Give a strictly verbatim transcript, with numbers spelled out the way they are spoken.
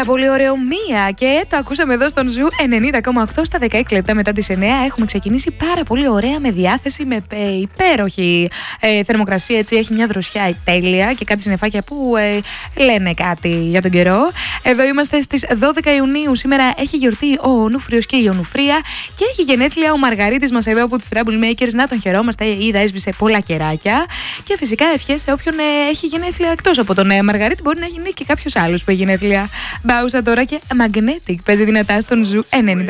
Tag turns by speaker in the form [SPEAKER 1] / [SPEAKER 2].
[SPEAKER 1] Πάρα πολύ ωραίο μία και το ακούσαμε εδώ στον Ζου ενενήντα κόμμα οκτώ στα δεκαέξι λεπτά μετά τις εννιά. Έχουμε ξεκινήσει πάρα πολύ ωραία με διάθεση, με ε, υπέροχη ε, θερμοκρασία. Έτσι, έχει μια δροσιά τέλεια και κάτι συννεφάκια που ε, λένε κάτι για τον καιρό. Εδώ είμαστε στις δώδεκα Ιουνίου. Σήμερα έχει γιορτή ο Ονούφριος και η Ονουφρία και έχει γενέθλια ο Μαργαρίτης μας εδώ από τους Troublemakers. Να τον χαιρόμαστε, είδα, έσβησε πολλά κεράκια. Και φυσικά ευχές σε όποιον ε, έχει γενέθλια εκτός από τον ε, Μαργαρίτη. Μπορεί να γίνει και κάποιος άλλος που έχει γενέθλια. Μπάουσα τώρα και Magnetic παίζει δυνατά στον Ζου ενενήντα.